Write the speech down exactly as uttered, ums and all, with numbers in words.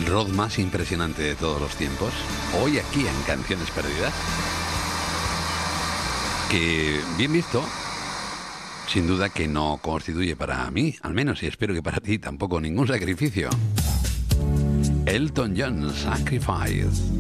rock más impresionante de todos los tiempos, hoy aquí en Canciones Perdidas, que bien visto, sin duda que no constituye para mí, al menos, y espero que para ti tampoco, ningún sacrificio. Elton John, Sacrifice.